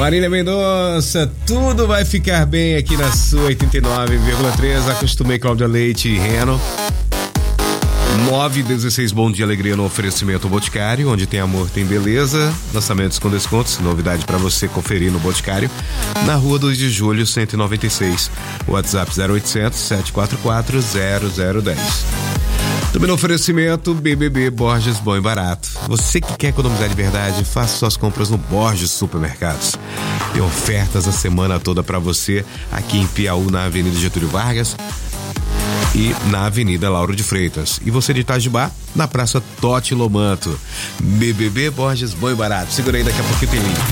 Marília Mendonça, tudo vai ficar bem aqui na sua 89,3. Acostumei Cláudia Leite e Reno. 916 Bom Dia Alegria no oferecimento Boticário, onde tem amor, tem beleza. Lançamentos com descontos, novidade para você conferir no Boticário, na Rua 2 de Julho, 196. WhatsApp 0800 744 0010. Também no oferecimento BBB Borges Bom e Barato. Você que quer economizar de verdade, faça suas compras no Borges Supermercados. Tem ofertas a semana toda para você aqui em Piauí, na Avenida Getúlio Vargas e na Avenida Lauro de Freitas. E você de Itajubá, na Praça Totti Lomanto. BBB Borges Bom e Barato. Segura aí, daqui a pouco tem link.